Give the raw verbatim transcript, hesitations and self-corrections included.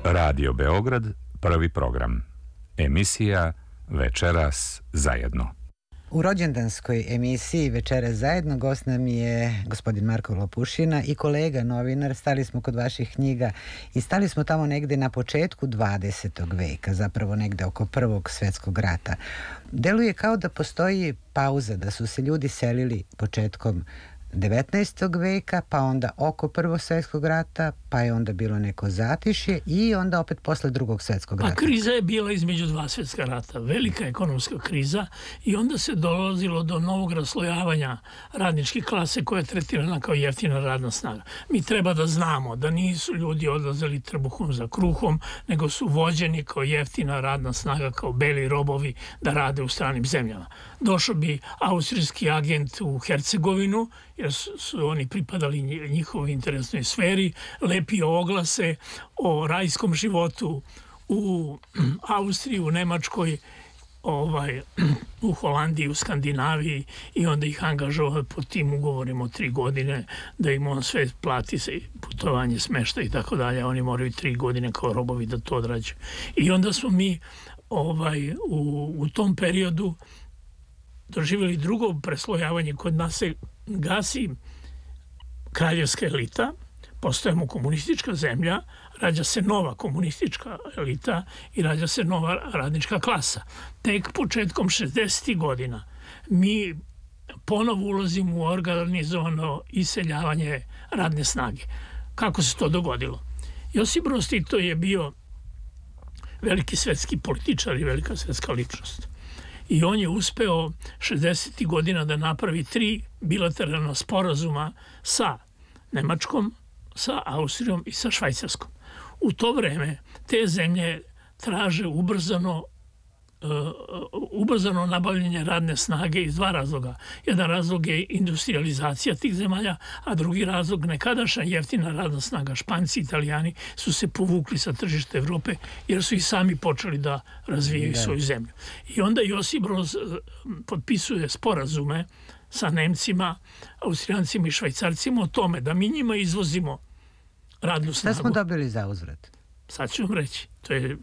Radio Beograd, prvi program. Emisija Večeras zajedno. U rođendanskoj emisiji Večeras zajedno gost nam je gospodin Marko Lopušina i kolega novinar. Stali smo kod vaših knjiga i stali smo tamo negde na početku dvadesetog veka, zapravo negde oko Prvog svetskog rata. Deluje kao da postoji pauza, da su se ljudi selili početkom devetnaestog veka, pa onda oko Prvog svetskog rata, pa je onda bilo neko zatišje i onda opet posle Drugog svetskog rata. A kriza je bila između dva svetska rata, velika ekonomska kriza, i onda se dolazilo do novog raslojavanja radničke klase koja je tretirana kao jeftina radna snaga. Mi treba da znamo da nisu ljudi odlazili trbuhom za kruhom, nego su vođeni kao jeftina radna snaga, kao beli robovi da rade u stranim zemljama. Došao bi austrijski agent u Hercegovinu, jer su oni pripadali njihovoj interesnoj sferi, lepio oglase o rajskom životu u Austriji, u Nemačkoj, ovaj, u Holandiji, u Skandinaviji, i onda ih angažovao pod tim ugovorima od tri godine da im on sve plati, se putovanje, smeštaj i tako dalje. Oni moraju tri godine kao robovi da to odrađuju. I onda smo mi ovaj, u, u tom periodu doživjeli drugo preslojavanje. Kod nas se gasi kraljevska elita, postajemo komunistička zemlja, rađa se nova komunistička elita i rađa se nova radnička klasa. Tek početkom šezdesetih godina mi ponovo ulazimo u organizovano iseljavanje radne snage. Kako se to dogodilo? Josip Broz Tito je bio veliki svetski političar i velika svetska ličnost. I on je uspeo šezdesetih godina da napravi tri bilateralna sporazuma sa Nemačkom, sa Austrijom i sa Švajcarskom. U to vreme te zemlje traže ubrzano, uh, ubrzano nabavljanje radne snage iz dva razloga. Jedan razlog je industrializacija tih zemalja, a drugi razlog nekadašnja jeftina radna snaga. Španci i Italijani su se povukli sa tržišta Evrope jer su i sami počeli da razvijaju da. svoju zemlju. I onda Josip Broz potpisuje sporazume sa Nemcima, Austrijancima i Švajcarcima o tome da mi njima izvozimo radnu snagu. Šta smo dobili za uzvrat? Sad ću vam reći. To je